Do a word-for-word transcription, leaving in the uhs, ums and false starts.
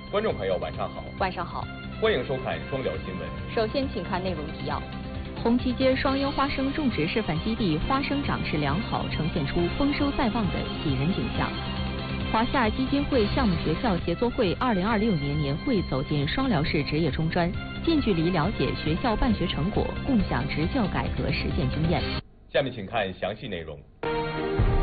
观众朋友，晚上好。 晚上好， 欢迎收看双聊新闻。 首先，请看内容提要。 红旗街双优花生种植示范基地花生长势良好，呈现出丰收在望的喜人景象。华夏基金会项目学校协作会二零二六年年会走进双辽市职业中专，近距离了解学校办学成果，共享职教改革实践经验。 下面请看详细内容。